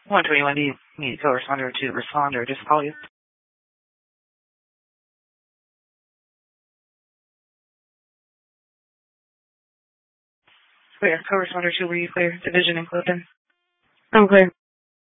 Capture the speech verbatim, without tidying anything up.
one twenty-one, do you need co-responder to respond or just call you? Clear. Co-responder two, were you clear? Division and Clifton? I'm clear.